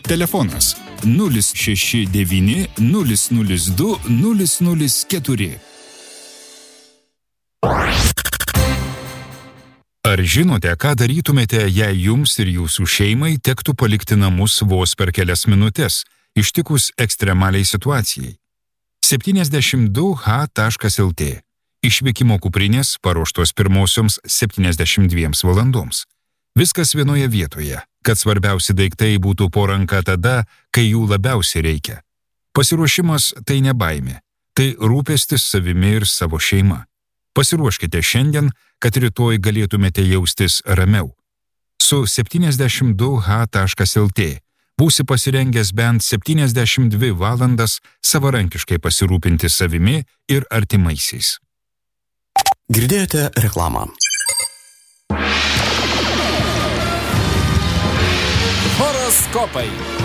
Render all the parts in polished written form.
Telefonas 069 002 004. Ar žinote, ką darytumėte, jei jums ir jūsų šeimai tektų palikti namus vos per kelias minutės, ištikus ekstremaliai situacijai? 72h.lt. Išvykimo kuprinės paruoštos pirmosioms 72 valandoms. Viskas vienoje vietoje, kad svarbiausi daiktai būtų po ranka tada, kai jų labiausiai reikia. Pasiruošimas tai ne baimė, tai rūpestis savimi ir savo šeima. Pasiruoškite šiandien, kad rytoj galėtumėte jaustis ramiau. Su 72h.lt būsi pasirengęs bent 72 valandas savarankiškai pasirūpinti savimi ir artimaisiais. Girdėjote reklamą. Horoskopai.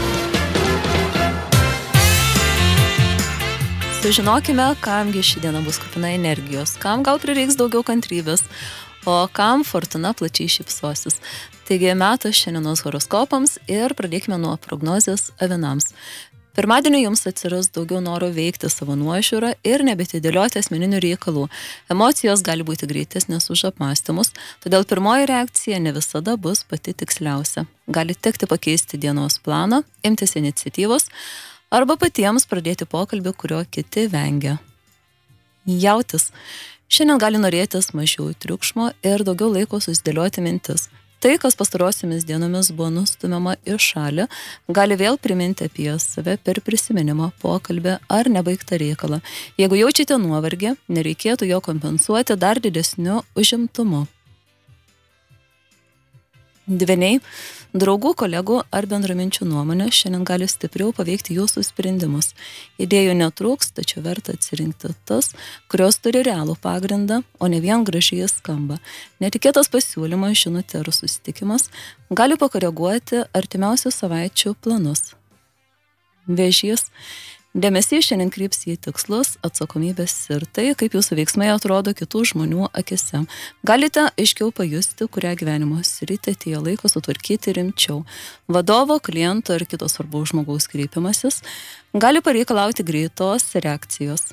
Sužinokime, kamgi ši diena bus kupina energijos, kam gal prireiks daugiau kantrybės, o kam fortuna plačiai šypsosis. Taigi metas šiandienos horoskopams ir pradėkime nuo prognozės avinams. Pirmadienį jums atsiras daugiau noro veikti savo nuožiūrą ir nebetidėlioti asmeninių reikalų. Emocijos gali būti greitesnės už apmąstymus, todėl pirmoji reakcija ne visada bus pati tiksliausia. Gali tekti pakeisti dienos planą, imtis iniciatyvos, arba patiems pradėti pokalbį, kurio kiti vengia. Jautis. Šiandien gali norėtis mažiau triukšmo ir daugiau laiko susidėlioti mintis. Tai, kas pastarosiomis dienomis buvo nustumiama į šalį, gali vėl priminti apie save per prisiminimą, pokalbį ar nebaigtą reikalą. Jeigu jaučiate nuovargį, nereikėtų jo kompensuoti dar didesniu užimtumu. Dvyniai, draugų, kolegų ar bendraminčių nuomonė šiandien gali stipriau paveikti jūsų sprendimus. Idėjų netrūks, tačiau verta atsirinkti tas, kurios turi realų pagrindą, o ne vien gražiai skamba. Netikėtas pasiūlymas, žinutė ar susitikimas gali pakoreguoti artimiausių savaičių planus. Vėžys. Dėmesys šiandien kryps į tikslus, atsakomybės ir tai, kaip jūsų veiksmai atrodo kitų žmonių akise. Galite aiškiau pajusti, kurią gyvenimo sritį atėjo laiko sutvarkyti rimčiau. Vadovo, kliento ir kito svarbaus žmogaus kreipimasis gali pareikalauti greitos reakcijos.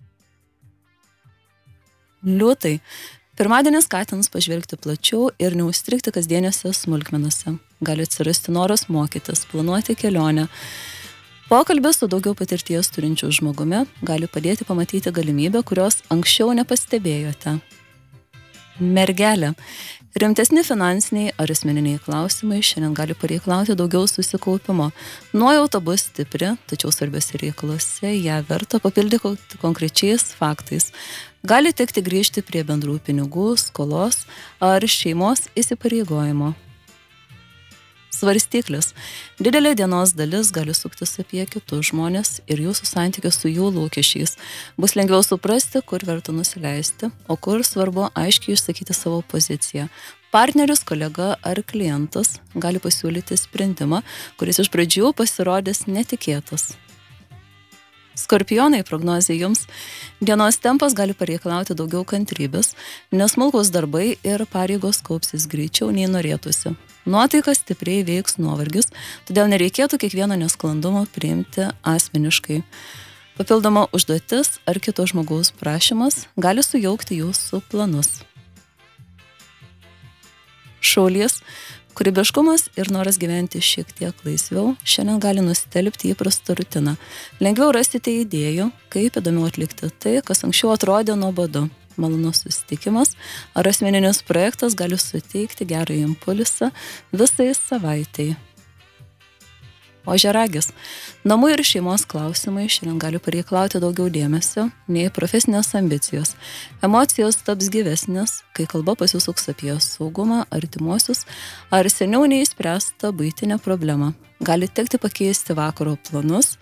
Liūtai. Pirmadienis skatins pažvelgti plačiau ir neužstrigti kasdieniuose smulkmenose. Gali atsirasti noras mokytis, planuoti kelionę. Pokalbis su daugiau patirties turinčiu žmogumi gali padėti pamatyti galimybę, kurios anksčiau nepastebėjote. Mergelė. Rimtesni finansiniai ar asmeniniai klausimai šiandien gali pareikalauti daugiau susikaupimo. Nuojauta bus stipri, tačiau svarbiuose reikaluose ją verta papildyti konkrečiais faktais. Gali tekti grįžti prie bendrų pinigų, skolos ar šeimos įsipareigojimo. Svarstyklis. Didelė dienos dalis gali suktis apie kitus žmonės ir jūsų santykius su jų lūkesčiais. Bus lengviau suprasti, kur verta nusileisti, o kur svarbu aiškiai išsakyti savo poziciją. Partneris, kolega ar klientas gali pasiūlyti sprendimą, kuris iš pradžių pasirodys netikėtas. Skorpionai, prognozė jums. Dienos tempas gali pareikalauti daugiau kantrybės, nes smulkūs darbai ir pareigos kaupsis greičiau nei norėtųsi. Nuotaika stipriai veiks nuovargis, todėl nereikėtų kiekvieno nesklandumo priimti asmeniškai. Papildoma užduotis ar kito žmogaus prašymas gali sujaukti jūsų planus. Šaulys. Kūrybiškumas ir noras gyventi šiek tiek laisviau šiandien gali nustelbti įprastą rutiną. Lengviau rasite idėjų, kaip įdomiau atlikti tai, kas anksčiau atrodė nuobodu. Malonus susitikimas ar asmeninis projektas gali suteikti gerą impulsą visai savaitai. Ožiaragis. Namų ir šeimos klausimai šiandien gali pareikalauti daugiau dėmesio nei profesinės ambicijos. Emocijos taps gyvesnės, kai kalba pasisuks apie saugumą, artimuosius ar seniau neįspręstą buitinę problemą. Gali tekti pakeisti vakaro planus,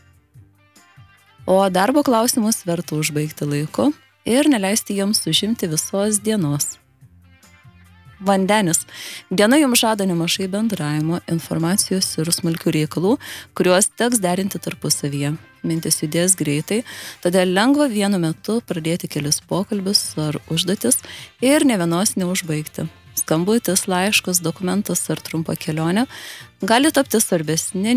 o darbo klausimus verta užbaigti laiku ir neleisti jiems užimti visos dienos. Vandenis. Diena jums žada nemažai bendravimo, informacijos ir smulkių reikalų, kuriuos teks derinti tarpusavyje. Mintis judės greitai, todėl lengva vienu metu pradėti kelis pokalbius ar užduotis ir ne vienos neužbaigti. Skambutis, laiškas, dokumentas ar trumpa kelionė gali tapti svarbesni